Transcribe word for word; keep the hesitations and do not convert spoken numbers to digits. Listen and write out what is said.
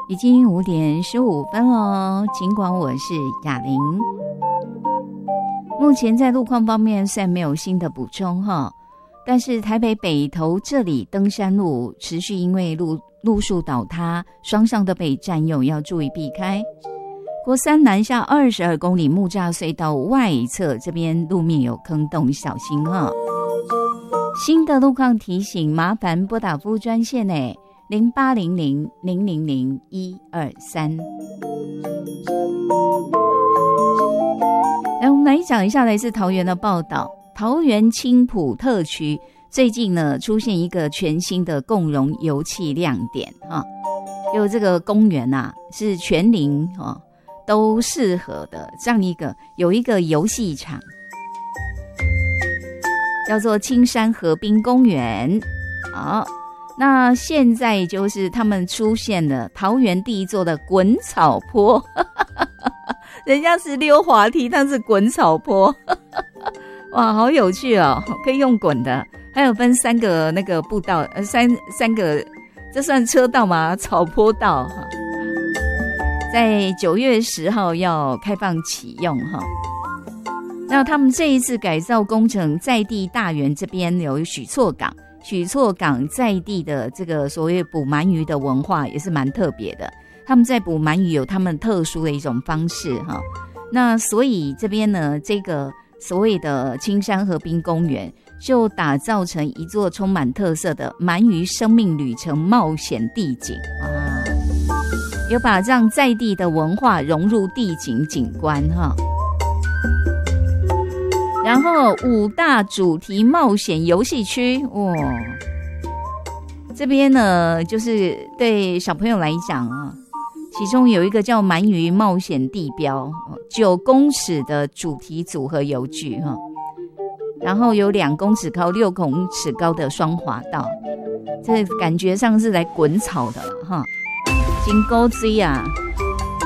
已经五点十五分了，尽管我是雅玲。目前在路况方面虽然没有新的补充哈，但是台北北投这里登山路持续因为路路树倒塌，双向都被占用，要注意避开。国三南下二十二公里木栅隧道外侧这边路面有坑洞，小心哈。新的路况提醒，麻烦拨打服务专线呢。零八零零零零零一二三。来，我们来讲一下来自桃园的报道。桃园青埔特区最近呢出现一个全新的共融游憩亮点哈，就这个公园啊是全龄哈都适合的这样一个有一个游戏场，叫做青山河滨公园。好。那现在就是他们出现了桃园第一座的滚草坡，人家是溜滑梯，但是滚草坡，哇，好有趣哦，可以用滚的，还有分三个那个步道，呃，三三个，这算车道吗？草坡道哈，在九月十号要开放启用哈。那他们这一次改造工程，在地大园这边有许厝港。许厝港在地的这个所谓捕鳗鱼的文化也是蛮特别的，他们在捕鳗鱼有他们特殊的一种方式哈。那所以这边呢，这个所谓的青山河滨公园就打造成一座充满特色的鳗鱼生命旅程冒险地景啊，有把这样在地的文化融入地景景观哈。然后五大主题冒险游戏区，哇，这边呢就是对小朋友来讲啊，其中有一个叫鳗鱼冒险地标，九公尺的主题组合游具哈，然后有两公尺高、六公尺高的双滑道，这感觉上是来滚草的了哈，真古锥啊！